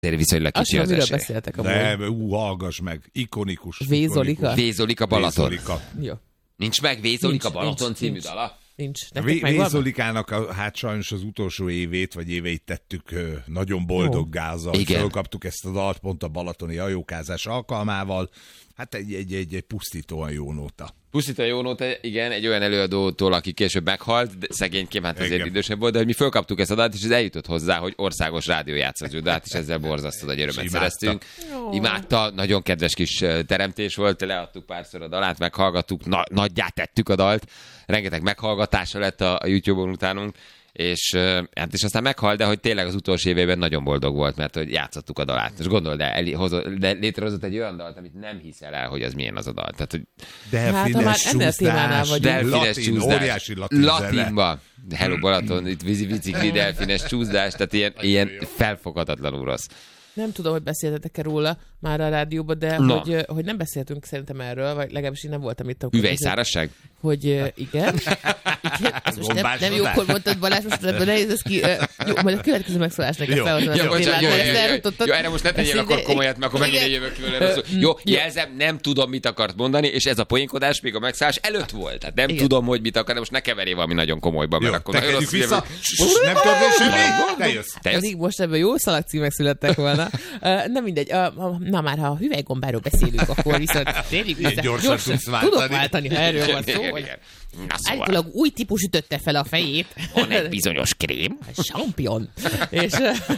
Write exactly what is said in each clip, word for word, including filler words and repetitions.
Viszonylag kicsi az miről esély. beszéltek amúgy? Nem, ú, hallgass meg. Ikonikus. Vézolika? Vézolika Balaton. Vézolika. Jó. Nincs meg Vézolika Nincs, Balaton nincs, című nincs. dala? Nincs. Vé- Vézolikának a, hát sajnos az utolsó évét, vagy éveit tettük ö, nagyon boldog gázzal. Fölkaptuk ezt a dalt pont a balatoni hajókázás alkalmával. Hát egy, egy, egy, egy pusztítóan jó nóta. Pusztítóan jó nóta, igen, egy olyan előadótól, aki később meghalt, de szegényként, hát azért Igen. idősebb volt, de hogy mi fölkaptuk ezt a dalt, és ez eljutott hozzá, hogy országos rádió játszatjú dalt, és ezzel borzasztó nagy örömet Imádta. szereztünk. Imádta, nagyon kedves kis teremtés volt, leadtuk párszor a dalát, meghallgattuk, na, nagyját tettük a dalt, rengeteg meghallgatása lett a, a YouTube-on utánunk, és, hát és aztán meghalt, de hogy tényleg az utolsó évében nagyon boldog volt, mert hogy játszottuk a dalát. És gondold, de, el, hozott, de létrehozott egy olyan dalt, amit nem hiszel el, hogy az milyen az a dal. Tehát, hogy Hát, ha már ennél témánál vagyunk. delfines latin, csúszdás. óriási latin Latinba. Hello Balaton, itt vízi bicikli, delfines csúszdás, tehát ilyen, ilyen felfoghatatlanul rossz. Nem tudom, hogy beszéltetek-e róla már a rádióban, de hogy, hogy nem beszéltünk szerintem erről, vagy legalábbis én nem voltam itt. Hüvelyszárasság? Hogy uh, igen. igen. Ez most nem, nem jókor mondtad, Balázs, most ebből nehéz ez ki. Uh, jó, majd a következő megszólás neked felhozom. Jó, jó, jó, jó, jó, erre most ne tegyél akkor komolyat, mert akkor megint jövök ki vele rosszul. Jó, jelzem, nem tudom, mit akart mondani, és ez a poénkodás még a megszállás előtt volt. Tehát nem igen. tudom, hogy mit akar, de most ne keverjél valami nagyon komolyba, mert jó, akkor nagyon rossz. Vissza. Nem történt semmi? Te jössz. Pedig most ebből jó szalagcímek születtek volna. Uh, nem mindegy. Uh, na már, ha a hüvelygombáról beszélünk, akkor viszont tényleg vissza. Gyorsan tudsz váltani. Tudok váltani, ha erről van szó. Hogy állítólag új típus ütötte fel a fejét. Van egy bizonyos krém. Champion. És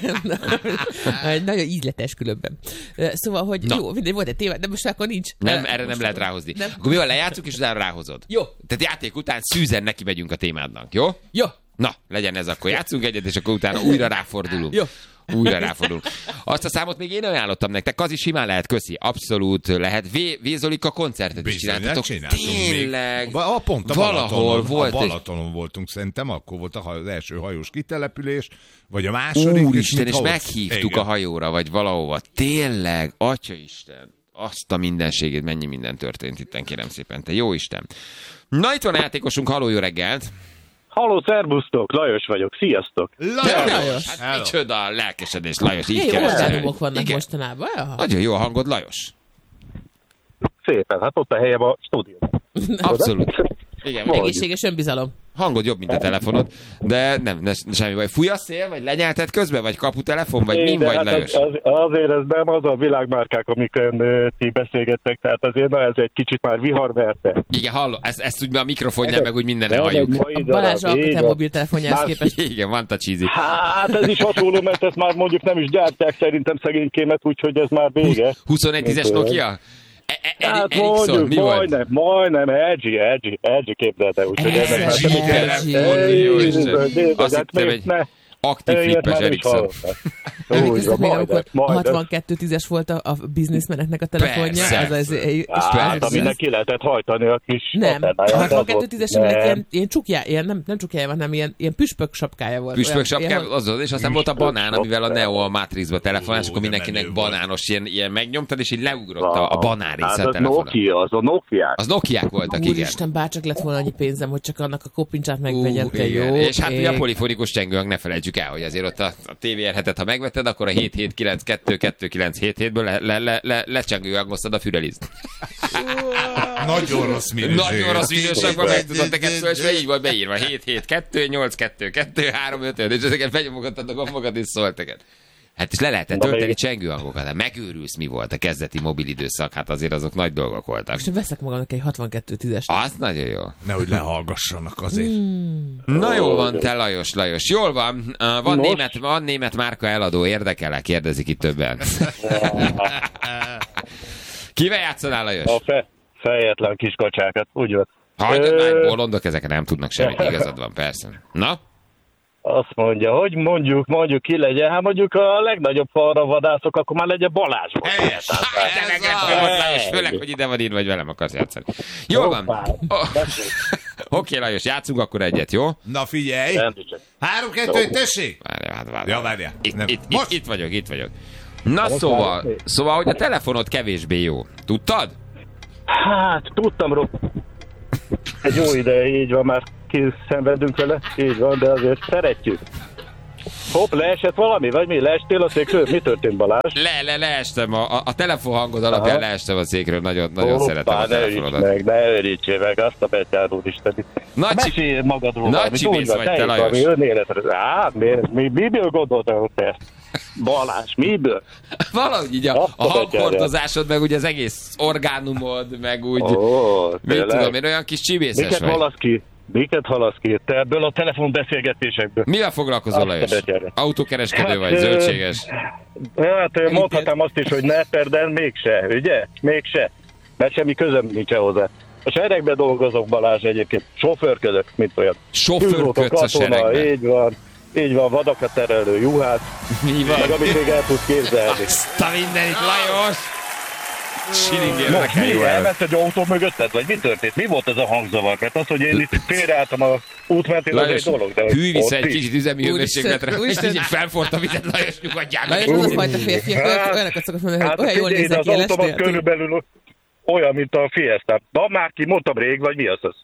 nagyon ízletes különben. Szóval, hogy Na. jó, mindegy, volt egy téma, de most akkor nincs. Nem, erre nem lehet ráhozni. Nem. Akkor mi van, lejátszuk, és utána ráhozod. Jó. Tehát játék után szűzen neki megyünk a témádnak, jó? Jó. Na, legyen ez, akkor játszunk egyet, és akkor utána újra ráfordulunk. Jó. Újra ráfordulunk. Azt a számot még én ajánlottam nektek, Kazi, simán lehet, köszi. Abszolút lehet. V- Vézolika koncertet is csináltatok. Tényleg. Még. A, pont a valahol Balatonon, volt. A Balatonon egy... voltunk, szerintem akkor volt az első hajós kitelepülés, vagy a második. Úristen, és és meghívtuk igen. a hajóra, vagy valahova. Tényleg, Atyaisten. Azt a mindenségét, mennyi minden történt itten, kérem szépen. Te jó Isten. Na, itt van a játékosunk, halló, jó reggelt. Halló, szervusztok, Lajos vagyok, sziasztok! Lajos! Lajos. Hát micsoda lelkesedés, Lajos, így Hé, kell. orgánumok vannak mostanában. Jaha. Nagyon jó a hangod, Lajos. Szépen, hát ott a helyem a stúdióban. Abszolút. Igen, egészséges önbizalom. Hangod jobb, mint a telefonod, de nem, ne, semmi baj. Fúj a szél, vagy lenyelted közben, vagy kaputelefon, vagy min vagy, hát Lajos? Az, az, azért ez nem az a világmárkák, amiken uh, ti beszélgettek, tehát azért na, ez egy kicsit már viharverte. Igen, hallom, ezt, ezt úgy a mikrofonján, meg úgy mindenre halljuk. A Balázs alkotán mobiltelefonjához képest. Igen, van a cheesy. Hát ez is hasonló, mert ezt már mondjuk nem is gyártják szerintem szegénykémet, úgyhogy ez már vége. huszonegytízes Nokia? Hát mondjuk, mi majdnem, majdnem, Edgy, Edgy, Edgy képzelte, úgyhogy Ez ennek Edgy, már Edgy. Jó Isten. Azt hát hittem, még egy ne. aktív flippes Ericsson. Emlékeztek még, amikor hatvankettő tízes volt a, a bizniszmeneknek a telefonja? Persze. Az, az, az, Hát, aminek ki lehetett hajtani a kis... nem, a hatvankettő tízesének Nem. ilyen, ilyen csukjá, ilyen, nem, nem csukjája van, hanem ilyen, ilyen püspök sapkája volt. Püspök Olyan- sapkája, ilyen, az az, és aztán volt a banán, amivel a Neo a Matrixba telefonál, és Ó, akkor de mindenkinek menő volt. banános ilyen, ilyen megnyomtad, és így leugrott a, a banán része Hát a az telefonon. Nokia, az a Nokia. Az Nokiák voltak, igen. Úristen, bárcsak lett volna annyi pénzem, hogy csak annak a koppincsát megvegyem, te igen. jó. És hát ugye a ég. polifonikus csengőhang, ne felejtsük el, hogy azért ott a, a té vé er hetet, ha megvetted, akkor a hét hét kilenc kettő kettő kilenc hét hétből le, le, le, le, lecsengőhangosztad a fürelizt. Nagyon rossz minőség. Nagyon rossz minőségben meg tudod neked szólni, és így volt beírva. hét hét kettő nyolc kettő kettő három öt öt, és ezeket benyomogattad a gombokat, és szólt neked. Hát és le lehetett tölteni csengőhangokat. Hát megőrülsz, mi volt a kezdeti mobil időszak, hát azért azok nagy dolgok voltak. Most veszek magamnak egy hatvankettő tízes. Az nagyon jó. Nehogy lehallgassanak azért. Na jól van, te Lajos, Lajos. Jól van, uh, van, Most? német, van német márka eladó, érdekel-e? Kérdezik itt többen. Kivel játszanál, Lajos? A fe, fejetlen kis kacsákat, úgy van. Hagyd, Ö, már bolondok, ezek nem tudnak semmit, igazad van, persze. Na? Azt mondja, hogy mondjuk, mondjuk ki legyen, hát mondjuk a legnagyobb falra vadászok, akkor már legyen Balázs. Helyes. Hát, te neked volt, Lajos, főleg, hogy ide van írva, vagy velem akarsz játszani. Jól van. Oh. Oké, Lajos, játszunk akkor egyet, jó? Na figyelj! Rendítsek. Három, kettő, tessék! Várjál, várjál, várjál. Ja, várjál. Itt, Nem. itt, itt, Most? itt vagyok, itt vagyok. Na szóval, szóval, hogy a telefonod kevésbé jó. Tudtad? Hát, tudtam, Rob. Egy jó ideje, így van, már kiszenvedünk vele, így van, de azért szeretjük. Hopp, leesett valami, vagy mi? Leestél a székről? Mi történt, Balázs? Le, le, leestem. A, a telefonhangod alapján leestem a székről. Nagyon, nagyon Hoppá, szeretem a telefonodat. Ne meg, ne őrítsél meg, azt a betyárul Isteni. Mesélj magadról nagy csibész vagy te, Lajos. Á, mi, mi, miből gondoltad te ezt? Balázs, miből? Valahogy így a, a hangkordozásod, meg ugye az egész orgánumod, meg úgy, oh, mit tudom én, olyan kis csibészes Miket vagy. halasz ki? Miket halasz ki? Te ebből a telefonbeszélgetésekből. Mivel foglalkozol, Lajos? Autókereskedő vagy, zöldséges? Hát mondhatnám azt is, hogy neper, de mégse, ugye? Mégse. Mert semmi közöm nincs hozzá. A seregbe dolgozok, Balázs, egyébként. Sofőrködök, mint olyan. Sofőrködsz a seregbe. Így van. Így van, vadakat terelő juhát. Mi van? Meg amit még el tudsz képzelni. Azt a mindenit, Lajos! Most mi? Elment egy autó mögötted? Vagy mi történt? Mi volt ez a hangzavar? Mert az, hogy én itt félreálltam a út mentén, az egy dolog. De hűj vissza egy kicsit üzemi hőmérsékletre, és így felforrt a vizet, Lajos, nyugodjál meg. Lajos, az a fajta férfiak, olyanokat szokott mondani, hogy olyan jól nézek ki, az autóban körülbelül olyan, mint a Fiesta. Na már ki, mondtam rég, vagy mi az az?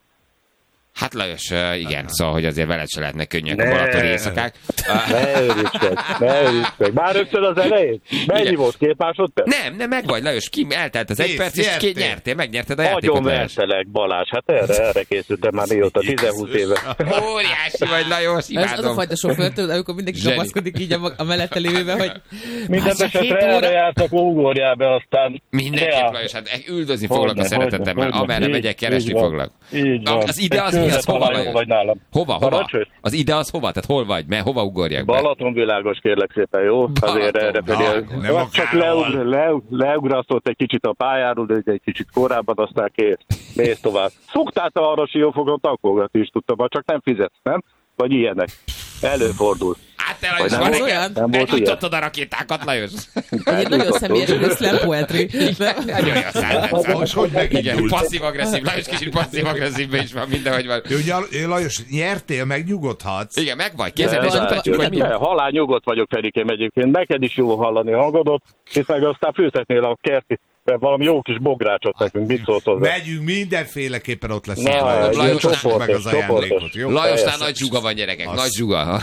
Hát Lajos, igen, szóval, hogy azért veled se lehetnek könnyek a balatoni éjszakák. Ne örülj ne örülj meg. Már rögtön az elején? Mennyi igen. volt? Két másodperc? Nem, nem, meg vagy, Lajos, ki eltelt az egy perc, és két nyertél, megnyerted a játékot. Nagyon vertelek, Balázs, hát erre, erre készültem már mióta, tizenhúsz éve. Óriási vagy, Lajos, imádom. Ez az a fajta sofőrtől, amikor mindenki kapaszkodik így a, a mellette lévőben, hogy... Minden esetre erre jártak, ugorjál be, aztán... Mindenképp, Lajos, hát üldözni foglak a szeretetemmel, amerre megyek, keresni foglak. Az ide az mi, az hova, Lajos? Hova, hova? Az ide az hova? Tehát hol vagy? Mert hova ugorjak be? Balatonvilágos, kérlek szépen, jó? Azért erre pedig... Csak leugr, le, leugrasztott egy kicsit a pályáról, de egy kicsit korábban, aztán kész. Nézd tovább. Szoktál te arra siófogon tankolgatni is tudtam, csak nem fizetsz, nem? Vagy ilyenek. Előfordul. Hát te, Lajos, van olyan? Megnyitottad a rakétákat, Lajos? Egy nagyon személyes slam poetry. Nagyon jó szállás. Most hogy megindult? Passzív-agresszív, Lajos kicsit passzív-agresszívben is van, mindenhogy van. Jó, Lajos, nyertél, megnyugodhatsz. Igen, meg vagy. Kézzel és mutatjuk, hogy mi. Halál nyugodt vagyok, Ferikém, egyébként. Neked is jó hallani a hangodot, és meg aztán főzhetnél a kerti. Valami jó kis bográcsot nekünk, mit szólt hozzá? Megyünk, mindenféleképpen ott lesz. Lajosnál meg az ajándékot, jó? Lajosnál nagy zsuga van, gyerekek, nagy zsuga.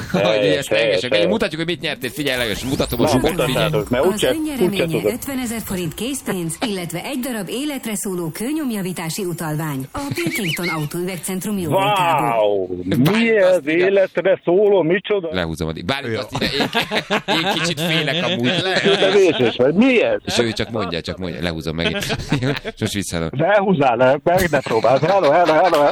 Mutatjuk, hogy mit nyertél, figyelj, Lajos, mutatom a zsugot. Az önnyereménye ötvenezer forint készpénz, illetve egy darab életre szóló kőnyomjavítási utalvány a Pilkington Autóüvegcentrum jó Wow! Mi ez életre szóló, micsoda? Lehúzom addig. Bármint azt ide, én kicsit félek amúgy. De vészes vagy, mi ez? És ő csak mondja, csak mondja. Lehúzom meg itt. Most visszaadom. Ne húzzál le, meg ne próbáld. Hello, hello, hello.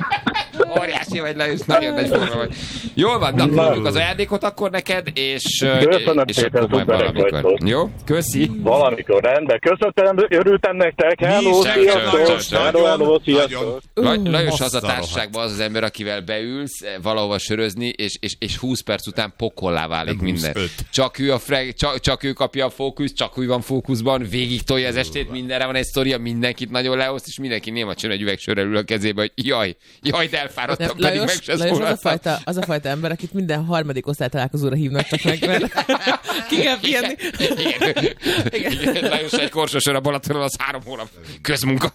Óriási vagy, Lajos, nagyon nagy forma vagy. Jól van, na, küldjük az ajándékot akkor neked, és, és akkor majd valamikor. Jó? Köszi. Valamikor, rendben. Köszönöm, örültem nektek. Hello, sziasztok. Hello, hello, sziasztok. Lajos az a társaságban az az ember, akivel beülsz valahova sörözni, és, és, és húsz perc után pokollá válik minden. Csak ő, a freg, csak, csak ő kapja a fókusz, csak ő van fókuszban, végig tolja az estét, mindenre van egy sztoria, mindenkit nagyon leoszt, és mindenki néma csön egy üveg sörrel ül a kezébe, hogy jaj, jaj, de elfáradtam, pedig Lajos, meg se Lajos az a, fajta, az a fajta ember, akit minden harmadik osztálytalálkozóra hívnak csak meg, mert ki kell pihenni. Igen, igen. igen. Lajos egy korsósör a Balatonon, az három hónap közmunka.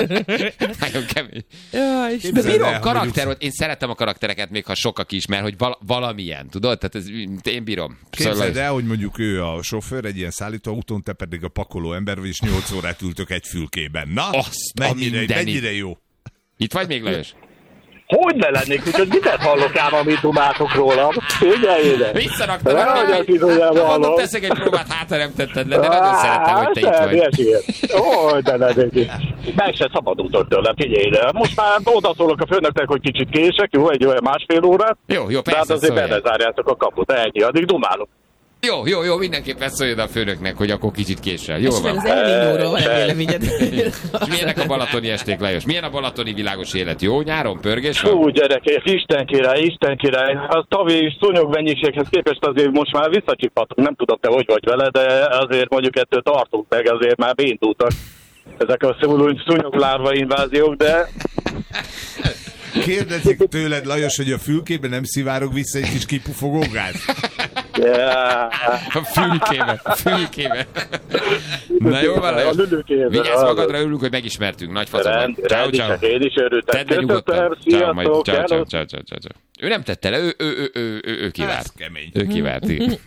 Nagyon kemény. Ja, de bírom, karakter volt. Én szeretem a karaktereket, még ha sokak is, mert hogy val- valamilyen, tudod? Tehát ez, én bírom. Képzeld el, hogy mondjuk ő a sofőr, egy ilyen szállítóautón, te pedig a pakoló ember, vagyis nyolc órát ültök egy fülkében. Na, azt mennyire, mennyire jó. Itt vagy még, Lajos? Hogy ne lennék, úgyhogy miket hallok ám, amit dumáltok rólam? Figyelj ide! Visszaraktam a mondom, teszek egy próbát, hát nem tetted le, de nagyon szeretem, hogy te itt vagy. Ó, de lennék. Meg se szabadultok tőlem, figyelj ide. Most már odaszólok a főnöknek, hogy kicsit kések, jó, egy olyan másfél órát. Jó, jó, persze, de hát azért benne zárjátok a kaput, ennyi, addig dumálok. Jó, jó, jó, mindenképpen szóljon a főnöknek, hogy akkor kicsit késsel. Jól van. És az elményóról van egy véleményed. És milyenek a balatoni esték, Lajos? Milyen a balatoni világos élet? Jó nyáron? Pörgés van? Hú, gyerekek, Isten király, Isten király. A tavi szúnyogmennyiséghez képest azért most már visszacsiphatunk. Nem tudom, te hogy vagy vele, de azért mondjuk ettől tartunk meg, azért már beindultak ezek a szúnyoglárva inváziók, de... Kérdezik tőled, Lajos, hogy a fülkében nem szivárog vissza egy kis kipufogó gáz? A fülkébe, a fülkébe. Na jó van, Lajos. Vigyázz magadra, örülünk, hogy megismertünk. Nagy facon. Ciao, ciao. Én is örültem. Tedd le nyugodtan. Ciao, majd. Ciao, ciao, ciao, ciao, ciao. Ő nem tette le, ő, ő, ő, ő, ő, ő kivárt. Ő kivárt.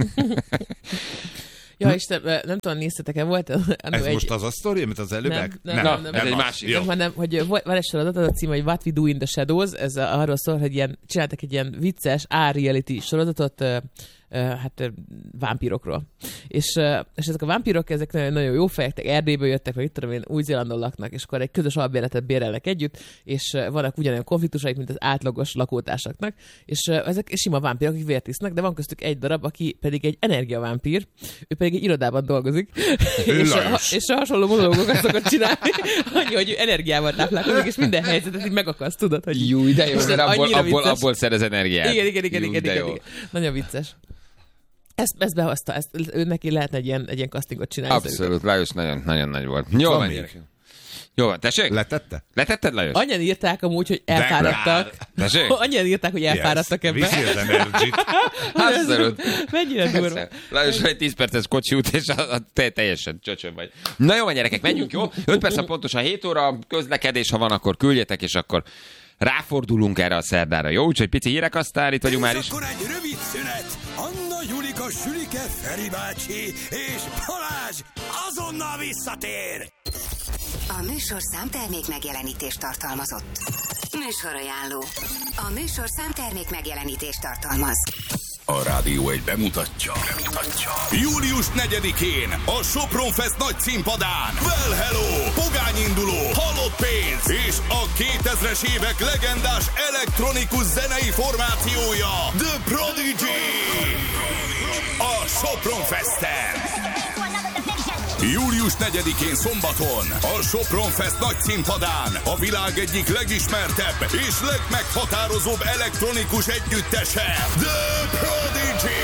Ja, Isten, nem tudom, néztetek-e, volt? Ez egy... most az a sztori, amit az előbb? Nem, nem, nem, nem, nem, nem, ez egy nem, másik. nem, hanem, hogy van egy sorozat, az a cím, hogy What We Do in the Shadows, ez arról szól, hogy ilyen, csináltak egy ilyen vicces A-reality sorozatot, hát vámpírokról. És, és ezek a vámpírok, ezek nagyon, nagyon jó fejek, Erdélyből jöttek, vagy itt tudom én, Új-Zélandon laknak, és akkor egy közös albérletet bérelnek együtt, és vannak ugyanolyan konfliktusaik, mint az átlagos lakótársaknak, és ezek sima vámpírok, akik vért isznak, de van köztük egy darab, aki pedig egy energiavámpír, ő pedig egy irodában dolgozik, és, a, és a hasonló monológokat szokott csinálni, annyi, hogy energiával táplálkozik, és minden helyzetet így megakasz, tudod, hogy... Jú, de jó, mert abból, abból, abból szerez energiát. Igen, igen, igen, Jú, igen, igen, igen. Nagyon vicces. Ezt, ezt behozta, ezt, ő neki lehetne egy ilyen, egy ilyen castingot csinálni. Abszolút, Lajos nagyon, nagyon nagy volt. Jó van, Jó van, tessék? Letette? Letetted, Lajos? Annyian írták amúgy, hogy elfáradtak. Tessék? Annyian írták, hogy elfáradtak yes. ebben. Viszi az energit. Abszolút. Mennyire durva. Lajos, egy tíz perces kocsi út, és a, a, te, teljesen csöcsön vagy. Na jó van, gyerekek, menjünk, jó? öt perc pontosan hét óra, közlekedés, ha van, akkor küldjetek, és akkor ráfordulunk erre a szerdára, jó? Úgyhogy pici hírek, aztán itt vagyunk már is. Akkor egy rövid szünet. Anna, Julika, Sülike, Feri bácsi és Balázs azonnal visszatér. A műsorszám termék megjelenítést tartalmazott. Műsorajánló. A műsorszám termék megjelenítést tartalmaz. A Rádió egy bemutatja. bemutatja. július negyedikén a Sopron Fest nagy színpadán Well Hello, pogányinduló, halott pénz és a kétezres évek legendás elektronikus zenei formációja The Prodigy. A Sopron Festen. július negyedikén szombaton a Sopron Fest nagy színpadán a világ egyik legismertebb és legmeghatározóbb elektronikus együttese The Prodigy!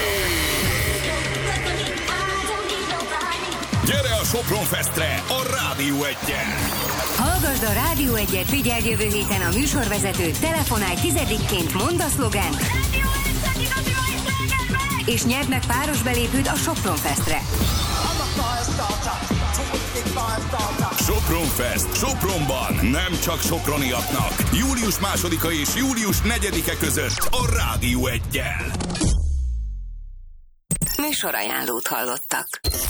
Gyere a Sopron Festre a Rádió egyen! Hallgasd a Rádió egyet, figyelj jövő héten a műsorvezető, telefonálj tizedikként, mondd a szlogent, és nyerd meg páros belépőd a Sopron Festre. Sopron Fest Sopronban, nem csak soproniaknak. július másodika és július negyedike között a Rádió egyen. Műsorajánlót hallottak.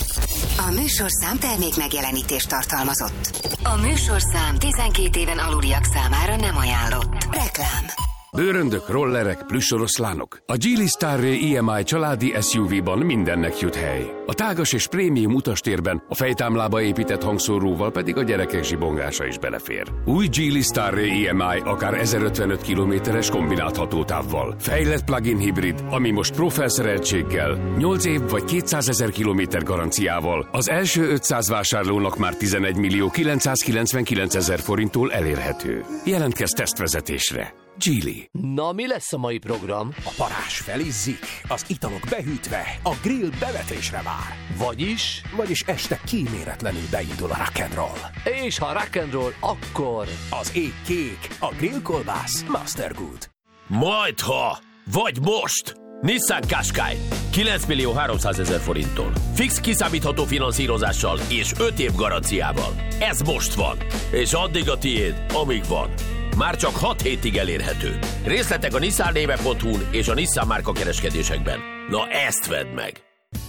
A műsorszám termék megjelenítést tartalmazott. A műsorszám tizenkét éven aluliak számára nem ajánlott. Reklám. Bőröndök, rollerek, plüssoroszlánok. A Geely Starray i em i családi es u vé-ban mindennek jut hely. A tágas és prémium utastérben a fejtámlába épített hangszóróval pedig a gyerekek zsibongása is belefér. Új Geely Starray i em i akár ezerötvenöt kilométeres kombinált hatótávval. Fejlett plug-in hibrid, ami most pro felszereltséggel, nyolc év vagy kétszázezer kilométer garanciával az első ötszáz vásárlónak már tizenegy millió kilencszázkilencvenkilencezer forinttól elérhető. Jelentkezz tesztvezetésre. Geely. Na, mi lesz a mai program? A parázs felizzik, az italok behűtve, a grill bevetésre vár. Vagyis? Vagyis este kíméletlenül beindul a rock'n'roll. És ha rock'n'roll, akkor... Az ég kék, a grillkolbász Mastergood. Majdha, vagy most! Nissan Qashqai kilenc millió háromszázezer forinttól. Fix kiszámítható finanszírozással és öt év garanciával. Ez most van, és addig a tiéd, amíg van. Már csak hat hétig elérhető. Részletek a nissan néve pont hu-n és a Nissan márka kereskedésekben. Na ezt vedd meg!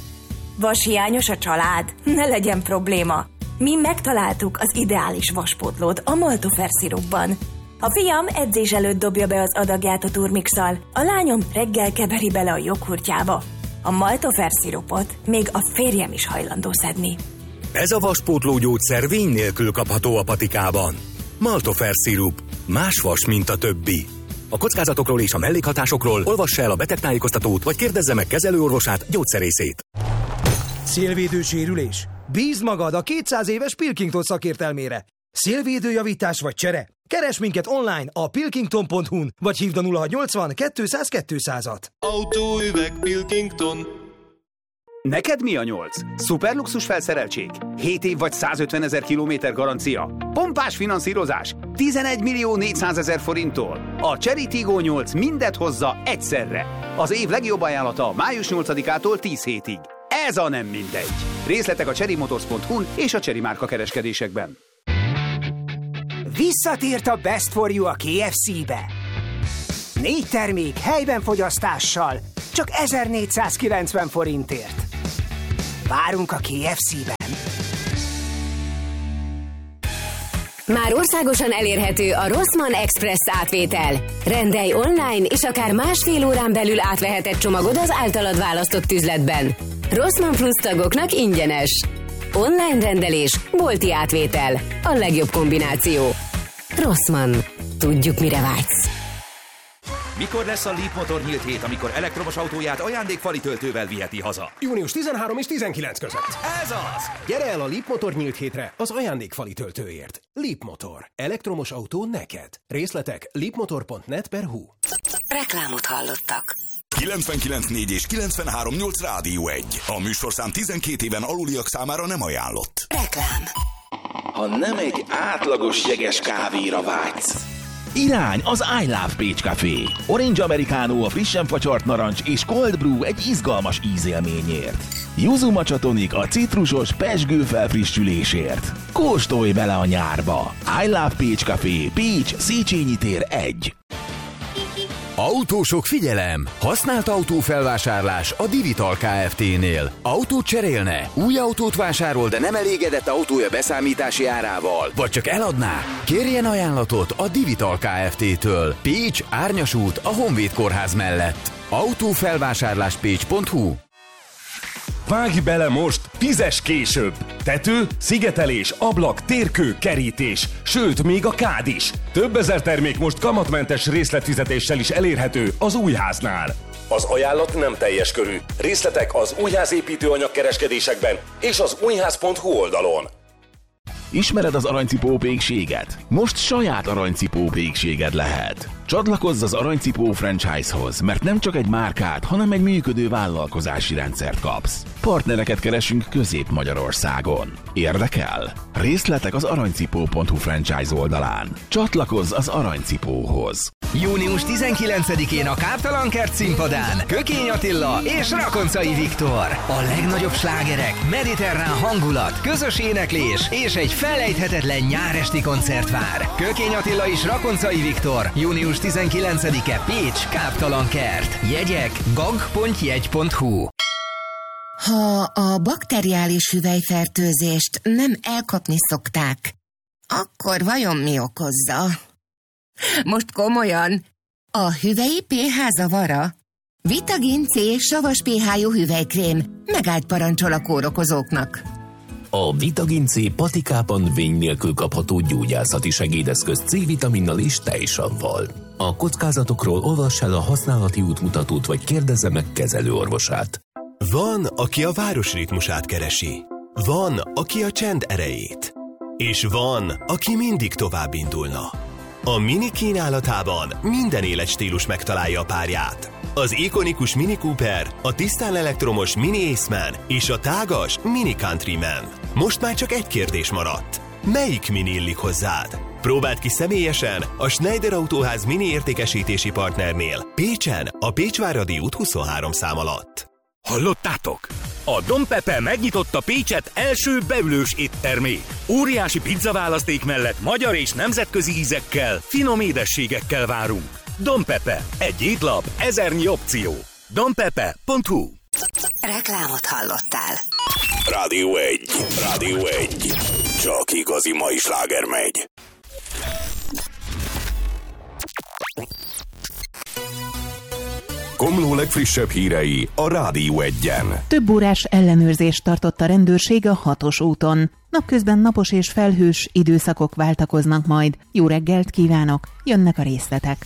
Vashiányos a család? Ne legyen probléma. Mi megtaláltuk az ideális vaspótlót a Maltofer szirupban. A fiam edzés előtt dobja be az adagját a turmixal, a lányom reggel keveri bele a joghurtjába. A Maltofer szirupot még a férjem is hajlandó szedni. Ez a vaspótló gyógyszer vény nélkül kapható a patikában. Maltofer szirup. Más vas, mint a többi. A kockázatokról és a mellékhatásokról olvassa el a betegtájékoztatót, vagy kérdezze meg kezelőorvosát, gyógyszerészét. Szélvédő sérülés? Bízd magad a kétszáz éves Pilkington szakértelmére. Szélvédőjavítás vagy csere? Keresd minket online a pilkington pont hu-n, vagy hívd a nulla hatszáznyolcvan kétszáz kétszázat. Autóüveg Pilkington. Neked mi a nyolc? Szuperluxus felszereltség? hét év vagy százötvenezer kilométer garancia? Pompás finanszírozás? tizenegy millió négyszázezer forinttól? A Chery Tiggo nyolc mindet hozza egyszerre. Az év legjobb ajánlata május nyolcadikától tíz hétig. Ez a nem mindegy. Részletek a chery motors pont hu-n és a Chery márka kereskedésekben. Visszatért a Best for You a ká ef cé-be. Négy termék helyben fogyasztással, csak ezernégyszázkilencven forintért. Várunk a ká ef cé-ben. Már országosan elérhető a Rossmann Express átvétel. Rendelj online, és akár másfél órán belül átveheted csomagod az általad választott üzletben. Rossmann Plus tagoknak ingyenes. Online rendelés, bolti átvétel. A legjobb kombináció. Rossmann. Tudjuk, mire vágysz. Mikor lesz a Leap Motor nyílt hét, amikor elektromos autóját ajándékfali töltővel viheti haza? június tizenharmadika és tizenkilencedike között. Ez az! Gyere el a Leap Motor nyílt hétre az ajándékfali töltőért. Leap Motor. Elektromos autó neked. Részletek leapmotor pont net per hu. Reklámot hallottak. kilencvenkilenc négy és kilencvenhárom nyolc Rádió egy. A műsorszám tizenkét éven aluliak számára nem ajánlott. Reklám. Ha nem egy átlagos jeges kávéra vágysz, irány az I Love Pécs Café. Orange Americano a frissen facsart narancs és Cold Brew egy izgalmas ízélményért. Yuzu Matcha Tonic a citrusos pezsgő felfrissülésért. Kóstolj bele a nyárba. I Love Pécs Café, Pécs, Széchenyi tér egy. Autósok, figyelem! Használt autófelvásárlás a Divital Kft-nél. Autót cserélne? Új autót vásárol, de nem elégedett autója beszámítási árával? Vagy csak eladná? Kérjen ajánlatot a Divital Kft-től. Pécs, Árnyas út, a Honvéd kórház mellett. autófelvásárlás pécs pont hu. Vágj bele most, fizes később! Tető, szigetelés, ablak, térkő, kerítés, sőt, még a kád is. Több ezer termék most kamatmentes részletfizetéssel is elérhető az Újháznál. Az ajánlat nem teljes körű. Részletek az Újház építőanyag kereskedésekben és az újház pont hu oldalon. Ismered az aranycipó pékséget? Most saját aranycipó pékséged lehet. Csatlakozz az Aranycipó franchise-hoz, mert nem csak egy márkát, hanem egy működő vállalkozási rendszert kapsz. Partnereket keresünk Közép-Magyarországon. Érdekel? Részletek az aranycipó pont hu franchise oldalán. Csatlakozz az Aranycipóhoz. június tizenkilencedikén a Káptalankert színpadán Kökény Attila és Rakoncai Viktor. A legnagyobb slágerek, mediterrán hangulat, közös éneklés és egy felejthetetlen nyáresti koncert vár. Kökény Attila és Rakoncai Viktor, június tizenkilencedike Pécs, Káptalankert. Jegyek gag pont jegy pont hu. Ha a bakteriális hüvelyfertőzést nem elkapni szokták, akkor vajon mi okozza? Most komolyan, a hüvelyi pé há zavara? Vitagin C savas pé há-jú hüvelykrém megállt parancsol a kórokozóknak. A Vitagin C patikában vény nélkül kapható gyógyászati segédeszköz C-vitaminnal és tejsavval. A kockázatokról olvass el a használati útmutatót, vagy kérdezze meg kezelőorvosát. Van, aki a város ritmusát keresi. Van, aki a csend erejét. És van, aki mindig tovább indulna. A Mini kínálatában minden életstílus megtalálja a párját. Az ikonikus Mini Cooper, a tisztán elektromos Mini Aceman és a tágas Mini Countryman. Most már csak egy kérdés maradt. Melyik Mini illik hozzád? Próbáld ki személyesen a Schneider Autóház Mini értékesítési partnernél, Pécsen, a Pécsváradi út huszonhárom szám alatt. Hallottátok? A Don Pepe megnyitotta Pécset első beülős éttermét. Óriási pizzaválaszték mellett magyar és nemzetközi ízekkel, finom édességekkel várunk. Don Pepe, egy étlap, ezernyi opció. don pepe pont hu. Reklámot hallottál. Rádió egy. Rádió egy. Csak igazi mai sláger megy. Komló legfrissebb hírei a Rádió egyen. Több órás ellenőrzést tartott a rendőrség a hatos úton. Napközben napos és felhős időszakok váltakoznak majd. Jó reggelt kívánok, jönnek a részletek.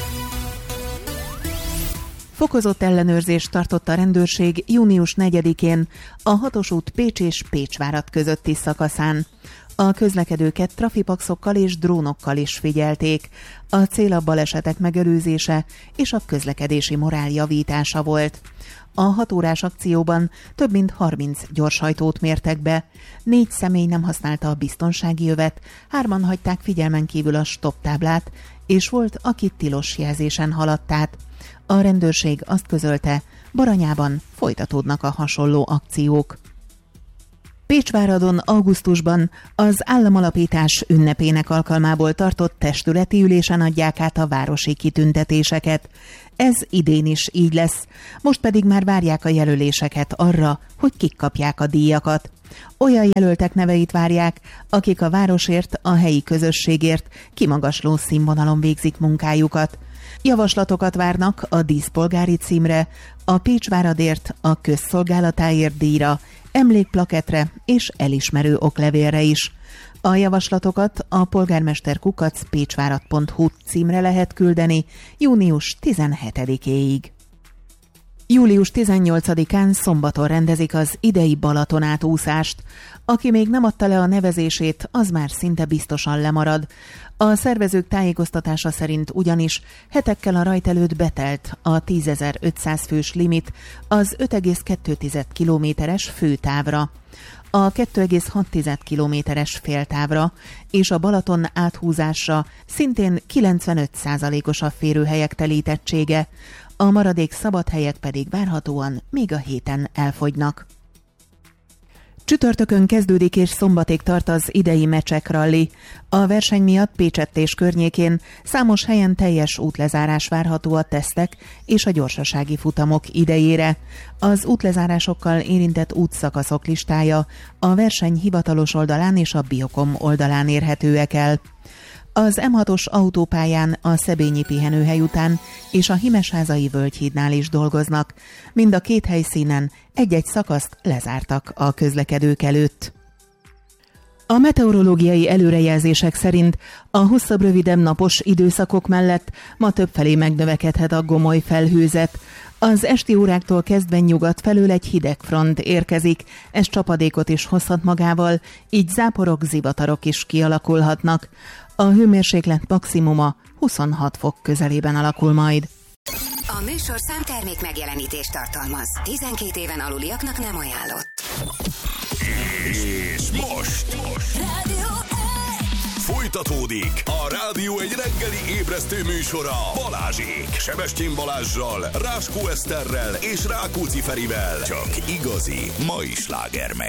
Fokozott ellenőrzést tartott a rendőrség június negyedikén a hatos út Pécs és Pécsvárad közötti szakaszán. A közlekedőket trafipaxokkal és drónokkal is figyelték. A cél a balesetek megelőzése és a közlekedési morál javítása volt. A hat órás akcióban több mint harminc gyorshajtót mértek be. Négy személy nem használta a biztonsági övet, hárman hagyták figyelmen kívül a stop táblát, és volt, aki tilos jelzésen haladt át. A rendőrség azt közölte, Baranyában folytatódnak a hasonló akciók. Pécsváradon augusztusban az államalapítás ünnepének alkalmából tartott testületi ülésen adják át a városi kitüntetéseket. Ez idén is így lesz, most pedig már várják a jelöléseket arra, hogy kik kapják a díjakat. Olyan jelöltek neveit várják, akik a városért, a helyi közösségért kimagasló színvonalon végzik munkájukat. Javaslatokat várnak a díszpolgári címre, a Pécsváradért, a közszolgálatáért díjra, emlékplaketre és elismerő oklevélre is. A javaslatokat a polgármester kukac pécsvárad pont hu címre lehet küldeni június tizenhetedikéig. július tizennyolcadikán szombaton rendezik az idei Balaton átúszást. Aki még nem adta le a nevezését, az már szinte biztosan lemarad. A szervezők tájékoztatása szerint ugyanis hetekkel a rajt előtt betelt a tízezer-ötszáz fős limit az öt egész kettő kilométeres főtávra, a kettő egész hat kilométeres féltávra és a Balaton áthúzásra szintén kilencvenöt százalékos a férőhelyek telítettsége, a maradék szabad helyek pedig várhatóan még a héten elfogynak. Csütörtökön kezdődik és szombatig tart az idei Mecsek Rally. A verseny miatt Pécsett és környékén számos helyen teljes útlezárás várható a tesztek és a gyorsasági futamok idejére. Az útlezárásokkal érintett útszakaszok listája a verseny hivatalos oldalán és a Biokom oldalán érhetőek el. Az em hatos autópályán a Szebényi pihenőhely után és a Himesházai Völgyhídnál is dolgoznak. Mind a két helyszínen egy-egy szakaszt lezártak a közlekedők előtt. A meteorológiai előrejelzések szerint a hosszabb-rövidebb napos időszakok mellett ma többfelé megnövekedhet a gomoly felhőzet. Az esti óráktól kezdve nyugat felől egy hideg front érkezik, ez csapadékot is hozhat magával, így záporok, zivatarok is kialakulhatnak. A hőmérséklet maximuma huszonhat fok közelében alakul majd. A műsor számtermék megjelenítést tartalmaz. tizenkét éven aluliaknak nem ajánlott. És most, most. Rádió folytatódik a Rádió egy reggeli ébresztő műsora Balázsék. Sebestyén Balázssal, Ráskó Eszterrel és Rákóczi Ferivel. Csak igazi mai slágermek.